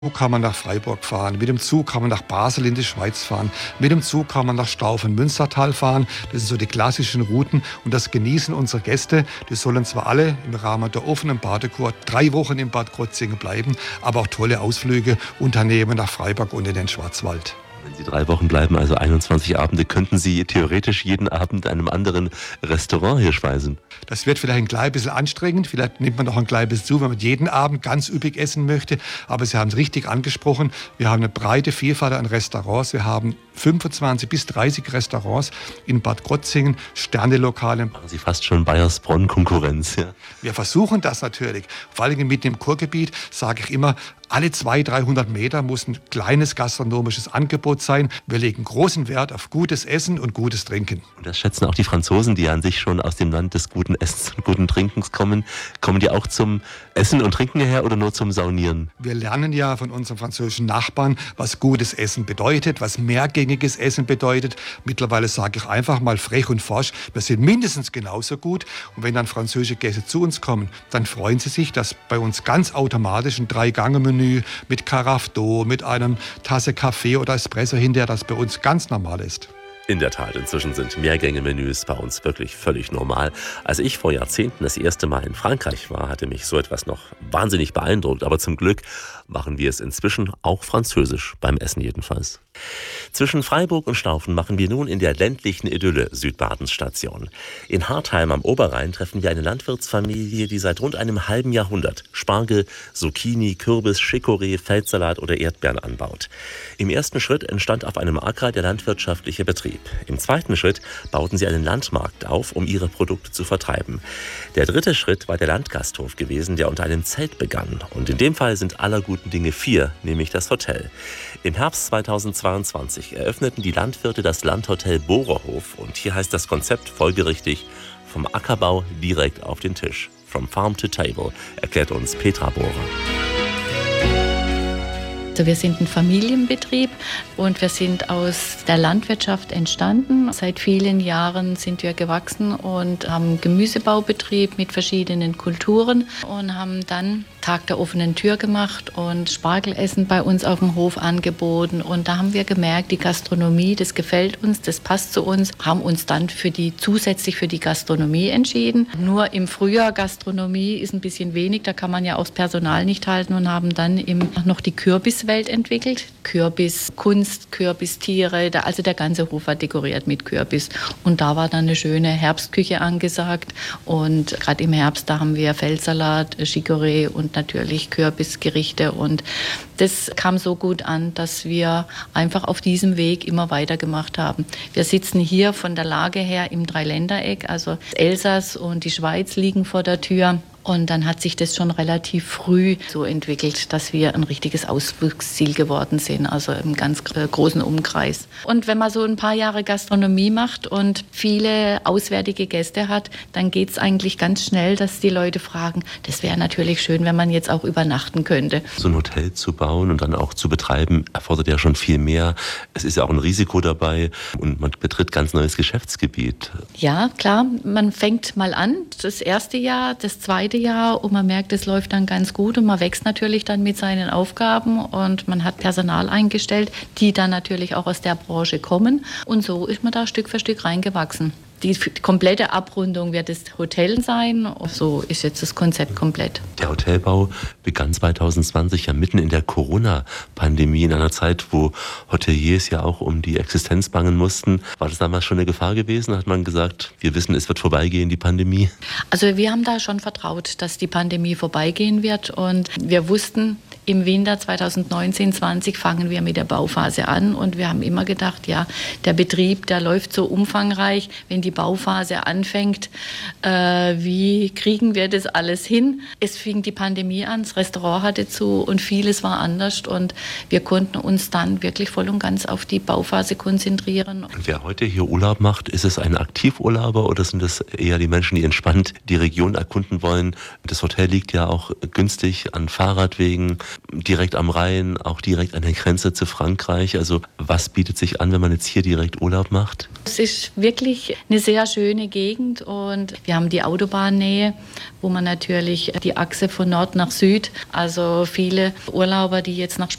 Zug kann man nach Freiburg fahren, mit dem Zug kann man nach Basel in die Schweiz fahren, mit dem Zug kann man nach Staufen-Münstertal fahren. Das sind so die klassischen Routen und das genießen unsere Gäste. Die sollen zwar alle im Rahmen der offenen Badekur 3 Wochen in Bad Krozingen bleiben, aber auch tolle Ausflüge unternehmen nach Freiburg und in den Schwarzwald. Wenn Sie 3 Wochen bleiben, also 21 Abende, könnten Sie theoretisch jeden Abend einem anderen Restaurant hier speisen. Das wird vielleicht ein klein bisschen anstrengend, vielleicht nimmt man noch ein klein bisschen zu, wenn man jeden Abend ganz üppig essen möchte. Aber Sie haben es richtig angesprochen, wir haben eine breite Vielfalt an Restaurants. Wir haben 25 bis 30 Restaurants in Bad Krozingen, Sternelokale. Machen Sie fast schon Bayersbronn-Konkurrenz, ja? Wir versuchen das natürlich. Vor allem mit dem Kurgebiet sage ich immer, alle 200-300 Meter muss ein kleines gastronomisches Angebot sein. Wir legen großen Wert auf gutes Essen und gutes Trinken. Und das schätzen auch die Franzosen, die an sich schon aus dem Land des guten Essens und guten Trinkens kommen. Kommen die auch zum Essen und Trinken hierher oder nur zum Saunieren? Wir lernen ja von unseren französischen Nachbarn, was gutes Essen bedeutet, was mehrgängiges Essen bedeutet. Mittlerweile sage ich einfach mal frech und forsch, wir sind mindestens genauso gut. Und wenn dann französische Gäste zu uns kommen, dann freuen sie sich, dass bei uns ganz automatisch ein 3-Gang-Menü mit Carafe d'eau, mit einem Tasse Kaffee oder Espresso hinterher, das bei uns ganz normal ist. In der Tat, inzwischen sind Mehrgänge-Menüs bei uns wirklich völlig normal. Als ich vor Jahrzehnten das erste Mal in Frankreich war, hatte mich so etwas noch wahnsinnig beeindruckt. Aber zum Glück machen wir es inzwischen auch französisch, beim Essen jedenfalls. Zwischen Freiburg und Staufen machen wir nun in der ländlichen Idylle Südbadens Station. In Hartheim am Oberrhein treffen wir eine Landwirtsfamilie, die seit rund einem halben Jahrhundert Spargel, Zucchini, Kürbis, Chicorée, Feldsalat oder Erdbeeren anbaut. Im ersten Schritt entstand auf einem Acker der landwirtschaftliche Betrieb. Im zweiten Schritt bauten sie einen Landmarkt auf, um ihre Produkte zu vertreiben. Der dritte Schritt war der Landgasthof gewesen, der unter einem Zelt begann. Und in dem Fall sind aller guten Dinge 4, nämlich das Hotel. Im Herbst 2022 eröffneten die Landwirte das Landhotel Bohrerhof. Und hier heißt das Konzept folgerichtig: vom Ackerbau direkt auf den Tisch. From farm to table, erklärt uns Petra Bohrer. Also wir sind ein Familienbetrieb und wir sind aus der Landwirtschaft entstanden. Seit vielen Jahren sind wir gewachsen und haben einen Gemüsebaubetrieb mit verschiedenen Kulturen und haben dann Tag der offenen Tür gemacht und Spargelessen bei uns auf dem Hof angeboten. Und da haben wir gemerkt, die Gastronomie, das gefällt uns, das passt zu uns, haben uns dann zusätzlich für die Gastronomie entschieden. Nur im Frühjahr Gastronomie ist ein bisschen wenig, da kann man ja auch das Personal nicht halten und haben dann noch die Kürbiswelt entwickelt. Kürbiskunst, Kürbistiere, also der ganze Hof war dekoriert mit Kürbis. Und da war dann eine schöne Herbstküche angesagt. Und gerade im Herbst, da haben wir Feldsalat, Chicorée und natürlich Kürbisgerichte. Und das kam so gut an, dass wir einfach auf diesem Weg immer weitergemacht haben. Wir sitzen hier von der Lage her im Dreiländereck, also Elsass und die Schweiz liegen vor der Tür. Und dann hat sich das schon relativ früh so entwickelt, dass wir ein richtiges Ausflugsziel geworden sind, also im ganz großen Umkreis. Und wenn man so ein paar Jahre Gastronomie macht und viele auswärtige Gäste hat, dann geht es eigentlich ganz schnell, dass die Leute fragen, das wäre natürlich schön, wenn man jetzt auch übernachten könnte. So ein Hotel zu bauen und dann auch zu betreiben, erfordert ja schon viel mehr. Es ist ja auch ein Risiko dabei und man betritt ganz neues Geschäftsgebiet. Ja, klar, man fängt mal an, das erste Jahr, das zweite Jahr und man merkt, es läuft dann ganz gut und man wächst natürlich dann mit seinen Aufgaben und man hat Personal eingestellt, die dann natürlich auch aus der Branche kommen und so ist man da Stück für Stück reingewachsen. Die komplette Abrundung wird das Hotel sein. So ist jetzt das Konzept komplett. Der Hotelbau begann 2020 ja mitten in der Corona-Pandemie, in einer Zeit, wo Hoteliers ja auch um die Existenz bangen mussten. War das damals schon eine Gefahr gewesen? Hat man gesagt, wir wissen, es wird vorbeigehen, die Pandemie? Also wir haben da schon vertraut, dass die Pandemie vorbeigehen wird. Und wir wussten, im Winter 2019/20 fangen wir mit der Bauphase an und wir haben immer gedacht, ja, der Betrieb, der läuft so umfangreich, wenn die Bauphase anfängt, wie kriegen wir das alles hin? Es fing die Pandemie an, das Restaurant hatte zu und vieles war anders und wir konnten uns dann wirklich voll und ganz auf die Bauphase konzentrieren. Und wer heute hier Urlaub macht, ist es ein Aktivurlauber oder sind es eher die Menschen, die entspannt die Region erkunden wollen? Das Hotel liegt ja auch günstig an Fahrradwegen. direkt am Rhein, auch direkt an der Grenze zu Frankreich. Also was bietet sich an, wenn man jetzt hier direkt Urlaub macht? Es ist wirklich eine sehr schöne Gegend und wir haben die Autobahnnähe, wo man natürlich die Achse von Nord nach Süd, also viele Urlauber, die jetzt nach